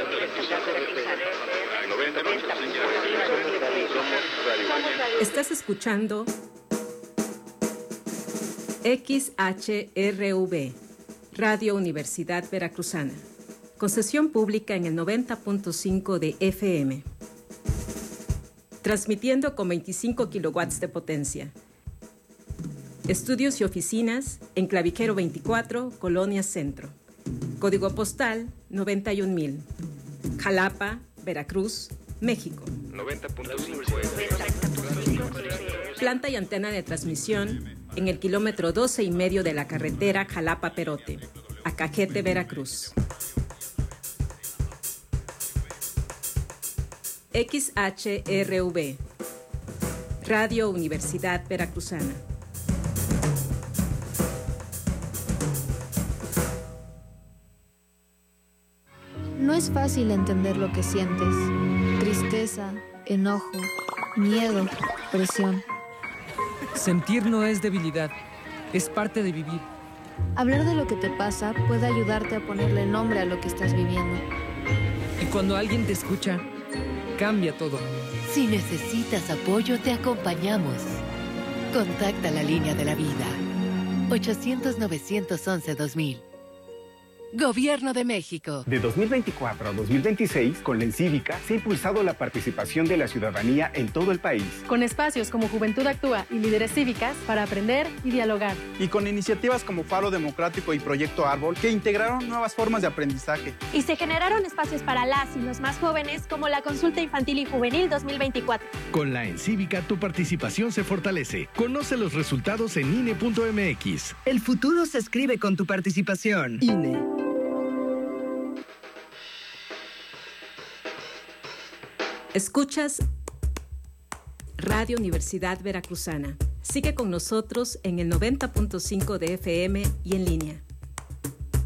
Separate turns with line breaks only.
Estás escuchando XHRV, Radio Universidad Veracruzana, concesión pública en el 90.5 de FM, transmitiendo con 25 kilowatts de potencia. Estudios y oficinas en Clavijero 24, Colonia Centro. Código postal 91,000. Jalapa, Veracruz, México. 90.5. Planta y antena de transmisión en el kilómetro 12,5 de la carretera Jalapa-Perote, Acajete, Veracruz. XHRV, Radio Universidad Veracruzana.
No es fácil entender lo que sientes. Tristeza, enojo, miedo, presión.
Sentir no es debilidad, es parte de vivir.
Hablar de lo que te pasa puede ayudarte a ponerle nombre a lo que estás viviendo.
Y cuando alguien te escucha, cambia todo.
Si necesitas apoyo, te acompañamos. Contacta la línea de la vida. 800-911-2000. Gobierno de México.
De 2024 a 2026, con la Encívica, se ha impulsado la participación de la ciudadanía en todo el país.
Con espacios como Juventud Actúa y Líderes Cívicas para aprender y dialogar.
Y con iniciativas como Faro Democrático y Proyecto Árbol, que integraron nuevas formas de aprendizaje.
Y se generaron espacios para las y los más jóvenes, como la Consulta Infantil y Juvenil 2024.
Con la Encívica, tu participación se fortalece. Conoce los resultados en INE.mx.
El futuro se escribe con tu participación. INE.
Escuchas Radio Universidad Veracruzana. Sigue con nosotros en el 90.5 de FM y en línea.